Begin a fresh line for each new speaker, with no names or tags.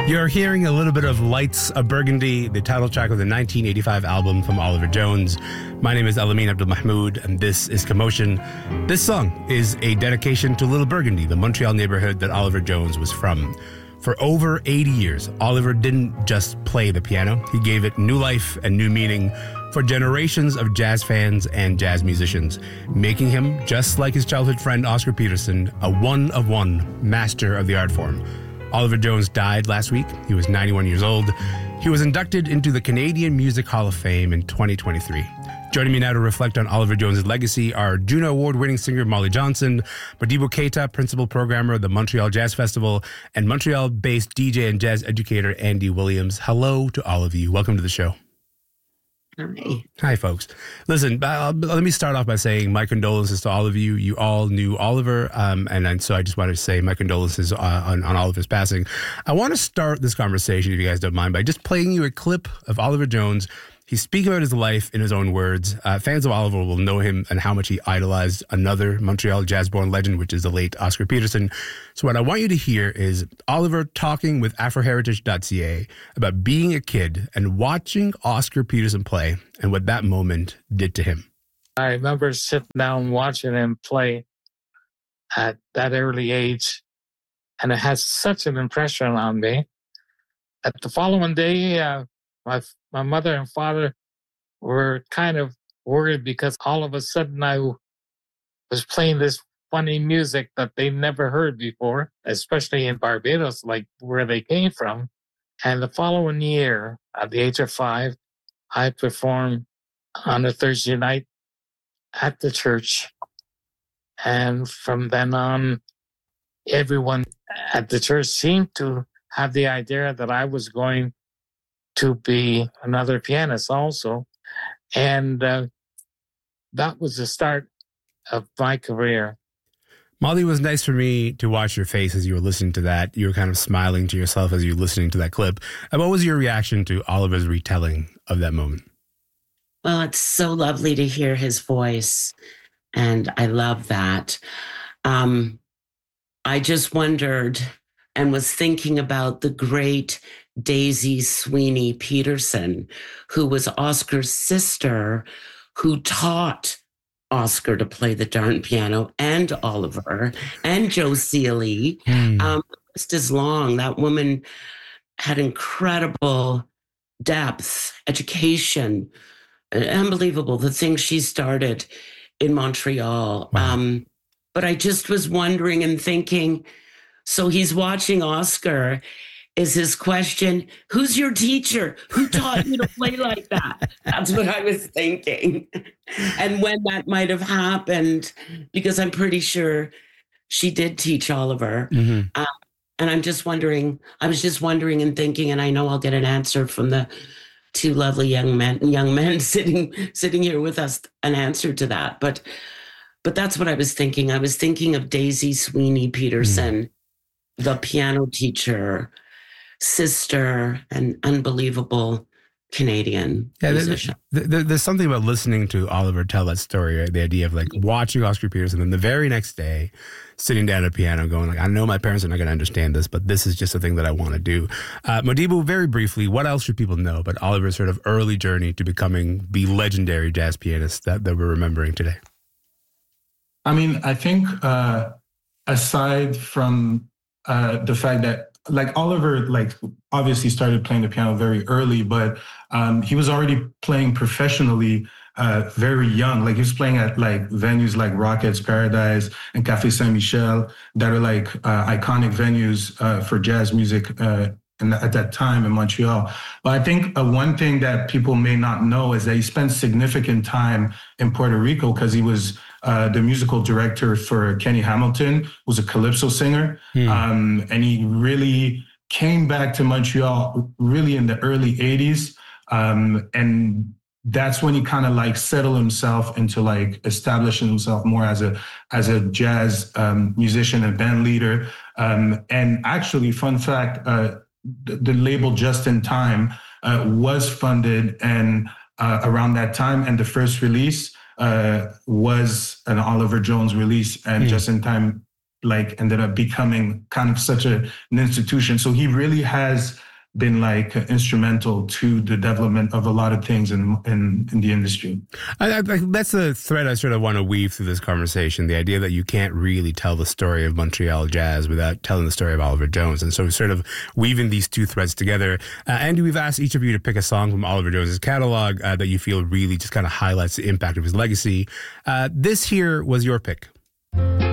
You're hearing a little bit of Lights of Burgundy, the title track of the 1985 album from Oliver Jones. My name is Alamin Abdul Mahmoud, and this is Commotion. This song is a dedication to Little Burgundy, the Montreal neighborhood that Oliver Jones was from. For over 80 years, Oliver didn't just play the piano. He gave it new life and new meaning for generations of jazz fans and jazz musicians, making him, just like his childhood friend Oscar Peterson, a one-of-one master of the art form. Oliver Jones died last week. He was 91 years old. He was inducted into the Canadian Music Hall of Fame in 2023. Joining me now to reflect on Oliver Jones' legacy are Juno Award-winning singer Molly Johnson, Modibo Keita, principal programmer of the Montreal Jazz Festival, and Montreal-based DJ and jazz educator Andy Williams. Hello to all of you. Welcome to the show.
Hi.
Hi, folks. Listen, let me start off by saying my condolences to all of you. You all knew Oliver, and so I just wanted to say my condolences on Oliver's passing. I want to start this conversation, if you guys don't mind, by just playing you a clip of Oliver Jones. He's speaking about his life in his own words. Fans of Oliver will know him and how much he idolized another Montreal jazz-born legend, which is the late Oscar Peterson. So what I want you to hear is Oliver talking with Afroheritage.ca about being a kid and watching Oscar Peterson play and what that moment did to him.
I remember sitting down watching him play at that early age, and it has such an impression on me. At the following day, my mother and father were kind of worried because all of a sudden I was playing this funny music that they never heard before, especially in Barbados, like where they came from. And the following year, at the age of 5, I performed on a Thursday night at the church. And from then on, everyone at the church seemed to have the idea that I was going to be another pianist also. And that was the start of my career.
Molly, it was nice for me to watch your face as you were listening to that. You were kind of smiling to yourself as you were listening to that clip. And what was your reaction to Oliver's retelling of that moment?
Well, it's so lovely to hear his voice, and I love that. I just wondered and was thinking about the great Daisy Sweeney Peterson, who was Oscar's sister, who taught Oscar to play the darn piano, and Oliver and Joe Seeley. The list is long. That woman had incredible depth, education, unbelievable, the things she started in Montreal. Wow. But I just was wondering and thinking, so he's watching Oscar. Is his question, who's your teacher? Who taught you to play like that? That's what I was thinking. And when that might have happened, because I'm pretty sure she did teach Oliver. Mm-hmm. And I was just wondering and thinking, and I know I'll get an answer from the two lovely young men sitting here with us, an answer to that. But that's what I was thinking. I was thinking of Daisy Sweeney Peterson, the piano teacher, sister, and unbelievable Canadian musician.
There's something about listening to Oliver tell that story, right? The idea of like watching Oscar Peterson and the very next day sitting down at a piano going like, I know my parents are not going to understand this, but this is just a thing that I want to do. Modibo, very briefly, what else should people know about Oliver's sort of early journey to becoming the legendary jazz pianist that we're remembering today?
I mean, I think aside from the fact that like Oliver, like obviously started playing the piano very early, but he was already playing professionally very young. Like he was playing at like venues like Rockets Paradise and Café Saint-Michel that are like iconic venues for jazz music at that time in Montreal. But I think one thing that people may not know is that he spent significant time in Puerto Rico because he was the musical director for Kenny Hamilton, who's a calypso singer. And he really came back to Montreal really in the early 80s. And that's when he kind of like settled himself into like establishing himself more as a jazz musician and band leader. And actually, fun fact, the label Just in Time was funded and around that time, and the first release was an Oliver Jones release, and Just in Time like ended up becoming kind of such an institution. So he really has been like instrumental to the development of a lot of things in the industry.
That's the thread I sort of want to weave through this conversation, the idea that you can't really tell the story of Montreal jazz without telling the story of Oliver Jones. And so sort of weaving these two threads together. Andy, we've asked each of you to pick a song from Oliver Jones's catalog that you feel really just kind of highlights the impact of his legacy. This here was your pick.